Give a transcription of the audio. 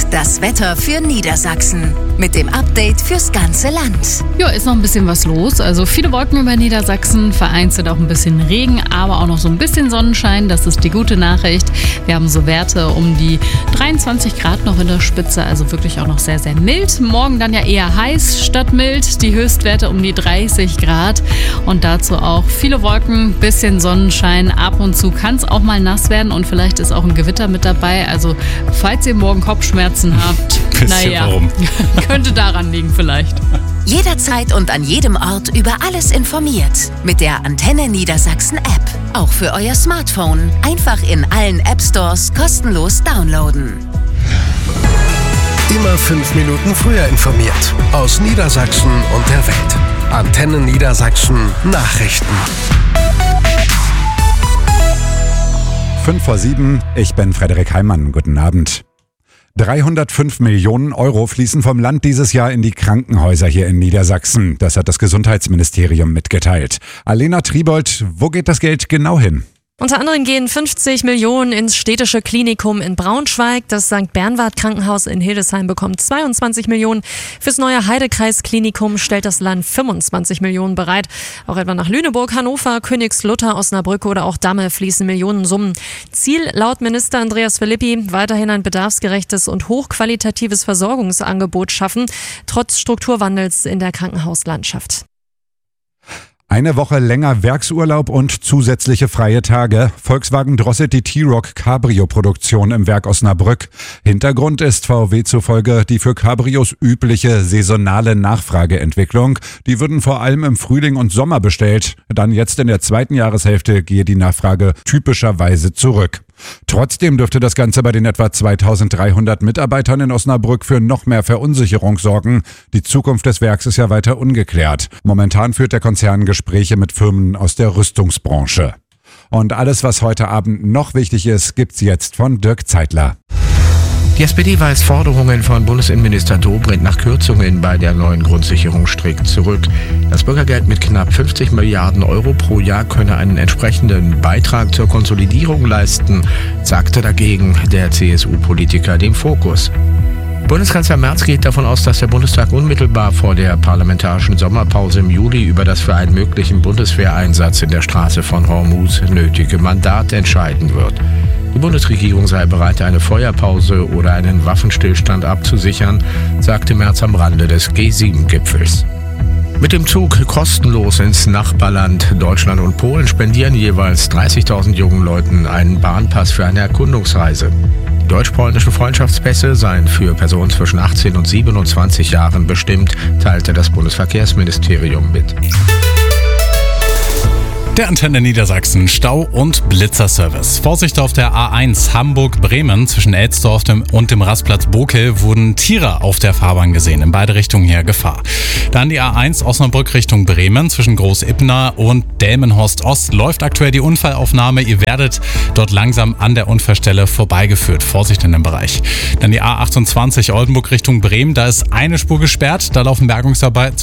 das Wetter für Niedersachsen. Mit dem Update fürs ganze Land. Ja, ist noch ein bisschen was los. Also viele Wolken über Niedersachsen, vereinzelt auch ein bisschen Regen, aber auch noch so ein bisschen Sonnenschein. Das ist die gute Nachricht. Wir haben so Werte um die 23 Grad noch in der Spitze, also wirklich auch noch sehr, sehr mild. Morgen dann ja eher heiß statt mild. Die Höchstwerte um die 30 Grad. Und dazu auch viele Wolken, bisschen Sonnenschein. Ab und zu kann es auch mal nass werden und vielleicht ist auch ein Gewitter mit dabei. Also falls ihr morgen Kopfschmerzen habt, könnte daran liegen vielleicht. Jederzeit und an jedem Ort über alles informiert. Mit der Antenne Niedersachsen App. Auch für euer Smartphone. Einfach in allen App Stores kostenlos downloaden. Immer 5 Minuten früher informiert. Aus Niedersachsen und der Welt. Antenne Niedersachsen Nachrichten. 6:55, ich bin Frederik Heimann. Guten Abend. 305 Millionen Euro fließen vom Land dieses Jahr in die Krankenhäuser hier in Niedersachsen. Das hat das Gesundheitsministerium mitgeteilt. Alena Triebold, wo geht das Geld genau hin? Unter anderem gehen 50 Millionen ins städtische Klinikum in Braunschweig. Das St. Bernward Krankenhaus in Hildesheim bekommt 22 Millionen. Fürs neue Heidekreis-Klinikum stellt das Land 25 Millionen bereit. Auch etwa nach Lüneburg, Hannover, Königslutter, Osnabrück oder auch Damme fließen Millionensummen. Ziel laut Minister Andreas Philippi, weiterhin ein bedarfsgerechtes und hochqualitatives Versorgungsangebot schaffen, trotz Strukturwandels in der Krankenhauslandschaft. Eine Woche länger Werksurlaub und zusätzliche freie Tage. Volkswagen drosselt die T-Roc Cabrio-Produktion im Werk Osnabrück. Hintergrund ist VW zufolge die für Cabrios übliche saisonale Nachfrageentwicklung. Die würden vor allem im Frühling und Sommer bestellt. Dann jetzt in der zweiten Jahreshälfte gehe die Nachfrage typischerweise zurück. Trotzdem dürfte das Ganze bei den etwa 2300 Mitarbeitern in Osnabrück für noch mehr Verunsicherung sorgen. Die Zukunft des Werks ist ja weiter ungeklärt. Momentan führt der Konzern Gespräche mit Firmen aus der Rüstungsbranche. Und alles, was heute Abend noch wichtig ist, gibt's jetzt von Dirk Zeitler. Die SPD weist Forderungen von Bundesinnenminister Dobrindt nach Kürzungen bei der neuen Grundsicherung strikt zurück. Das Bürgergeld mit knapp 50 Milliarden Euro pro Jahr könne einen entsprechenden Beitrag zur Konsolidierung leisten, sagte dagegen der CSU-Politiker dem Fokus. Bundeskanzler Merz geht davon aus, dass der Bundestag unmittelbar vor der parlamentarischen Sommerpause im Juli über das für einen möglichen Bundeswehreinsatz in der Straße von Hormuz nötige Mandat entscheiden wird. Die Bundesregierung sei bereit, eine Feuerpause oder einen Waffenstillstand abzusichern, sagte Merz am Rande des G7-Gipfels. Mit dem Zug kostenlos ins Nachbarland Deutschland und Polen spendieren jeweils 30.000 jungen Leuten einen Bahnpass für eine Erkundungsreise. Die deutsch-polnischen Freundschaftspässe seien für Personen zwischen 18 und 27 Jahren bestimmt, teilte das Bundesverkehrsministerium mit. Der Antenne Niedersachsen Stau- und Blitzerservice. Vorsicht auf der A1 Hamburg-Bremen zwischen Elsdorf und dem Rastplatz Bokel wurden Tiere auf der Fahrbahn gesehen. In beide Richtungen her Gefahr. Dann die A1 Osnabrück Richtung Bremen zwischen Groß-Ipna und Delmenhorst Ost läuft aktuell die Unfallaufnahme. Ihr werdet dort langsam an der Unfallstelle vorbeigeführt. Vorsicht in dem Bereich. Dann die A28 Oldenburg Richtung Bremen. Da ist eine Spur gesperrt. Da laufen Bergungsarbeiten